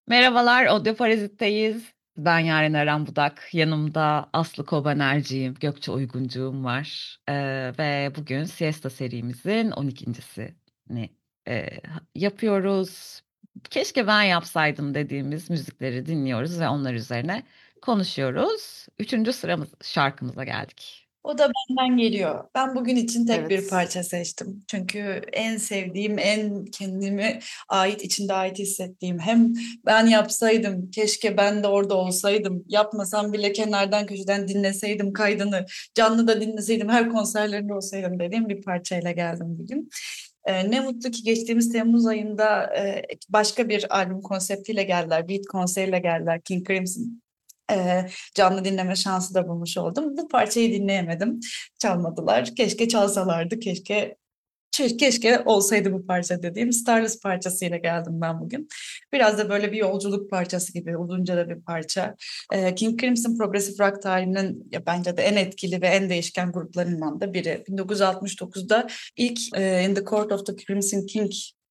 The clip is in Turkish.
Merhabalar, Audio Parazit'teyiz. Ben Yaren Eren Budak. Yanımda Aslı Kobanerciğim, Gökçe Uyguncuğum var. Ve bugün Siesta serimizin 12.sini e, yapıyoruz. Keşke ben yapsaydım dediğimiz müzikleri dinliyoruz ve onlar üzerine konuşuyoruz. Üçüncü şarkımıza geldik. O da benden geliyor. Ben bugün için tek bir Evet. parça seçtim. Çünkü en sevdiğim, en kendimi içinde ait hissettiğim. Hem ben yapsaydım, keşke ben de orada olsaydım. Yapmasam bile kenardan köşeden dinleseydim kaydını, canlı da dinleseydim, her konserlerinde olsaydım dediğim bir parçayla geldim bugün. Ne mutlu ki geçtiğimiz Temmuz ayında başka bir albüm konseptiyle geldiler. Beat konseriyle geldiler. King Crimson canlı dinleme şansı da bulmuş oldum. Bu parçayı dinleyemedim. Çalmadılar. Keşke çalsalardı. Keşke olsaydı bu parça dediğim Starless parçasıyla geldim ben bugün. Biraz da böyle bir yolculuk parçası gibi uzunca da bir parça. King Crimson Progressive Rock tarihinin bence de en etkili ve en değişken gruplarından da biri. 1969'da ilk In the Court of the Crimson King